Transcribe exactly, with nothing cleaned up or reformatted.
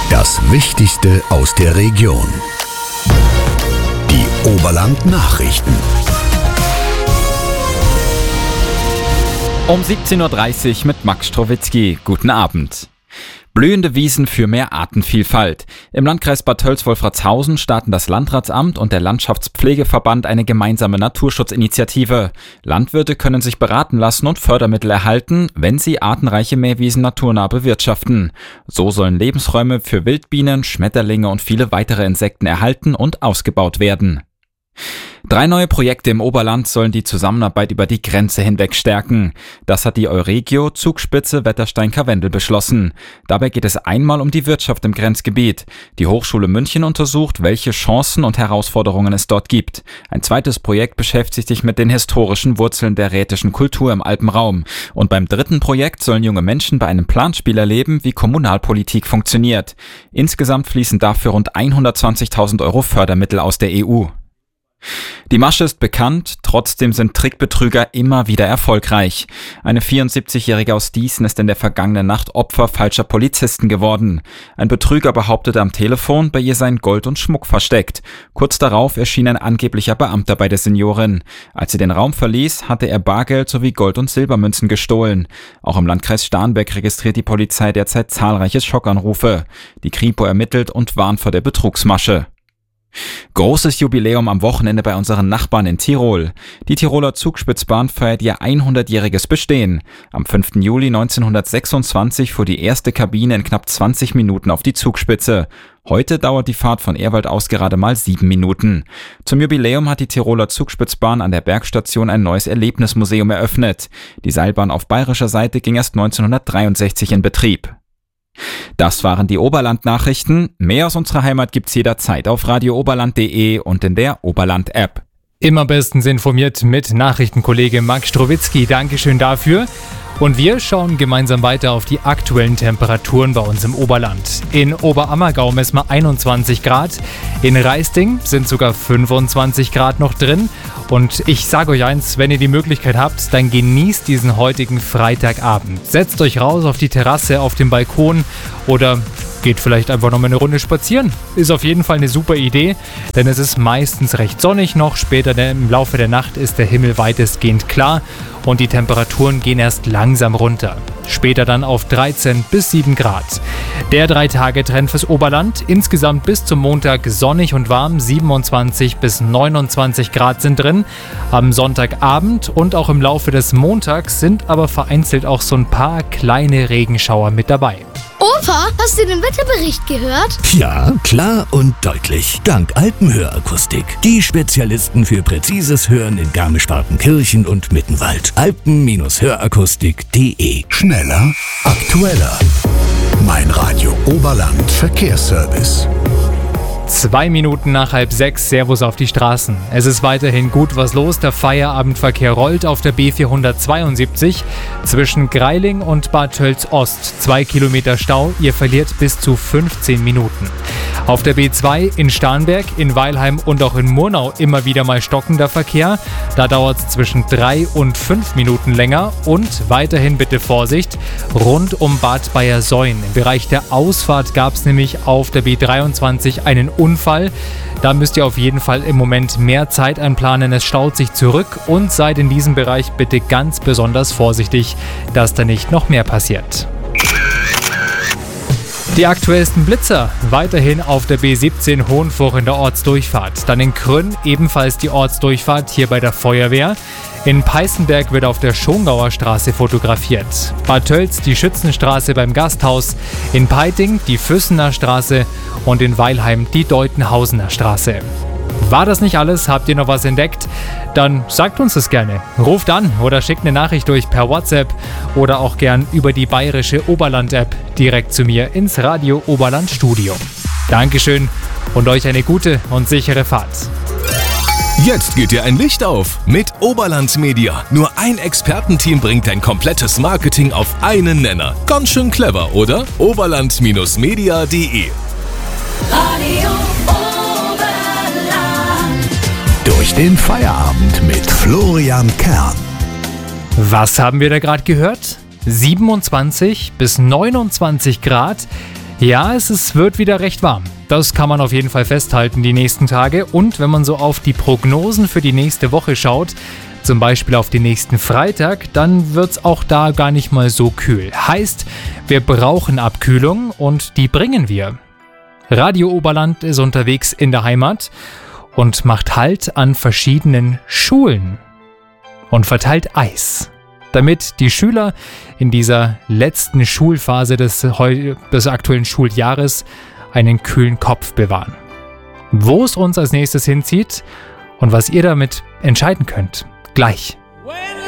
Das Wichtigste aus der Region. Die Oberland Nachrichten. Um siebzehn Uhr dreißig mit Max Strowitzki. Guten Abend. Blühende Wiesen für mehr Artenvielfalt. Im Landkreis Bad Tölz-Wolfratshausen starten das Landratsamt und der Landschaftspflegeverband eine gemeinsame Naturschutzinitiative. Landwirte können sich beraten lassen und Fördermittel erhalten, wenn sie artenreiche Meerwiesen naturnah bewirtschaften. So sollen Lebensräume für Wildbienen, Schmetterlinge und viele weitere Insekten erhalten und ausgebaut werden. Drei neue Projekte im Oberland sollen die Zusammenarbeit über die Grenze hinweg stärken. Das hat die Euregio Zugspitze Wetterstein-Karwendel beschlossen. Dabei geht es einmal um die Wirtschaft im Grenzgebiet. Die Hochschule München untersucht, welche Chancen und Herausforderungen es dort gibt. Ein zweites Projekt beschäftigt sich mit den historischen Wurzeln der rätischen Kultur im Alpenraum. Und beim dritten Projekt sollen junge Menschen bei einem Planspiel erleben, wie Kommunalpolitik funktioniert. Insgesamt fließen dafür rund hundertzwanzigtausend Euro Fördermittel aus der E U. Die Masche ist bekannt, trotzdem sind Trickbetrüger immer wieder erfolgreich. Eine vierundsiebzigjährige aus Dießen ist in der vergangenen Nacht Opfer falscher Polizisten geworden. Ein Betrüger behauptete am Telefon, bei ihr seien Gold und Schmuck versteckt. Kurz darauf erschien ein angeblicher Beamter bei der Seniorin. Als sie den Raum verließ, hatte er Bargeld sowie Gold- und Silbermünzen gestohlen. Auch im Landkreis Starnberg registriert die Polizei derzeit zahlreiche Schockanrufe. Die Kripo ermittelt und warnt vor der Betrugsmasche. Großes Jubiläum am Wochenende bei unseren Nachbarn in Tirol. Die Tiroler Zugspitzbahn feiert ihr hundertjähriges Bestehen. Am fünften Juli neunzehnhundertsechsundzwanzig fuhr die erste Kabine in knapp zwanzig Minuten auf die Zugspitze. Heute dauert die Fahrt von Ehrwald aus gerade mal sieben Minuten. Zum Jubiläum hat die Tiroler Zugspitzbahn an der Bergstation ein neues Erlebnismuseum eröffnet. Die Seilbahn auf bayerischer Seite ging erst neunzehnhundertdreiundsechzig in Betrieb. Das waren die Oberland-Nachrichten. Mehr aus unserer Heimat gibt's jederzeit auf radio oberland punkt de und in der Oberland-App. Immer bestens informiert mit Nachrichtenkollege Max Strowitzki. Dankeschön dafür. Und wir schauen gemeinsam weiter auf die aktuellen Temperaturen bei uns im Oberland. In Oberammergau messen wir einundzwanzig Grad, in Raisting sind sogar fünfundzwanzig Grad noch drin. Und ich sage euch eins, wenn ihr die Möglichkeit habt, dann genießt diesen heutigen Freitagabend. Setzt euch raus auf die Terrasse, auf den Balkon oder geht vielleicht einfach noch mal eine Runde spazieren. Ist auf jeden Fall eine super Idee, denn es ist meistens recht sonnig noch. Später im Laufe der Nacht ist der Himmel weitestgehend klar und die Temperaturen gehen erst langsam runter. Später dann auf dreizehn bis sieben Grad. Der Drei-Tage-Trend fürs Oberland. Insgesamt bis zum Montag sonnig und warm. siebenundzwanzig bis neunundzwanzig Grad sind drin. Am Sonntagabend und auch im Laufe des Montags sind aber vereinzelt auch so ein paar kleine Regenschauer mit dabei. Opa, hast du den Wetterbericht gehört? Ja, klar und deutlich. Dank Alpenhörakustik. Die Spezialisten für präzises Hören in Garmisch-Partenkirchen und Mittenwald. alpen hörakustik punkt de. Schneller, aktueller. Mein Radio Oberland Verkehrsservice. Zwei Minuten nach halb sechs, Servus auf die Straßen. Es ist weiterhin gut was los. Der Feierabendverkehr rollt auf der B vierhundertzweiundsiebzig zwischen Greiling und Bad Tölz-Ost. Zwei Kilometer Stau, ihr verliert bis zu fünfzehn Minuten. Auf der B zwei in Starnberg, in Weilheim und auch in Murnau immer wieder mal stockender Verkehr. Da dauert es zwischen drei und fünf Minuten länger. Und weiterhin bitte Vorsicht rund um Bad Bayersoien. Im Bereich der Ausfahrt gab es nämlich auf der B dreiundzwanzig einen Unfall. Da müsst ihr auf jeden Fall im Moment mehr Zeit einplanen. Es staut sich zurück und seid in diesem Bereich bitte ganz besonders vorsichtig, dass da nicht noch mehr passiert. Die aktuellsten Blitzer weiterhin auf der B siebzehn Hohenfurch in der Ortsdurchfahrt. Dann in Krünn ebenfalls die Ortsdurchfahrt hier bei der Feuerwehr. In Peißenberg wird auf der Schongauer Straße fotografiert. Bad Tölz die Schützenstraße beim Gasthaus. In Peiting die Füssener Straße und in Weilheim die Deutenhausener Straße. War das nicht alles? Habt ihr noch was entdeckt? Dann sagt uns das gerne. Ruft an oder schickt eine Nachricht durch per WhatsApp oder auch gern über die bayerische Oberland-App direkt zu mir ins Radio Oberland Studio. Dankeschön und euch eine gute und sichere Fahrt. Jetzt geht dir ein Licht auf mit Oberland Media. Nur ein Expertenteam bringt dein komplettes Marketing auf einen Nenner. Ganz schön clever, oder? oberland media punkt de. Radio Durch den Feierabend mit Florian Kern. Was haben wir da gerade gehört? siebenundzwanzig bis neunundzwanzig Grad. Ja, es ist, wird wieder recht warm. Das kann man auf jeden Fall festhalten die nächsten Tage. Und wenn man so auf die Prognosen für die nächste Woche schaut, zum Beispiel auf den nächsten Freitag, dann wird es auch da gar nicht mal so kühl. Heißt, wir brauchen Abkühlung und die bringen wir. Radio Oberland ist unterwegs in der Heimat und macht Halt an verschiedenen Schulen und verteilt Eis, damit die Schüler in dieser letzten Schulphase des, heu- des aktuellen Schuljahres einen kühlen Kopf bewahren. Wo es uns als nächstes hinzieht und was ihr damit entscheiden könnt, gleich.